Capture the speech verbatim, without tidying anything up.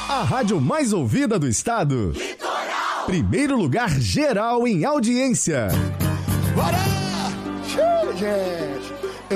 A rádio mais ouvida do estado. Litoral. Primeiro lugar geral em audiência. Bora! Show, gente!